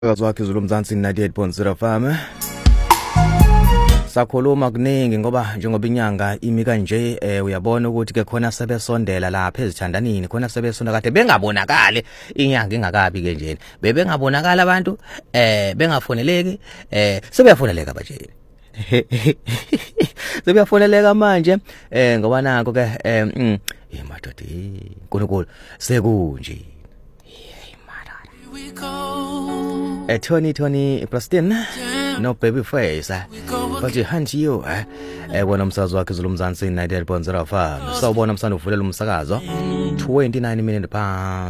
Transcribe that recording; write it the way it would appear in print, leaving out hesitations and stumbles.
Wakhe Zulu Mzansi 98.0 FM. Sakhuluma kuningi ngoba njengoba inyanga imi kanje uyabona ukuthi ke khona sebesondela lapha ezithandanini khona sebesonda kade bengabonakala inyanga ingakabi ke njeni bebengabonakala abantu bengafoneleki sebeyafoneleka banje sebeyafoneleka manje ngoba nako ke madoda nkulunkulu sekunje Tony Preston no baby face but you hunt you wona umsakazo wakhe Zulu Mzansi 98.0 FM sawubona msana uvulela umsakazo 29 minutes past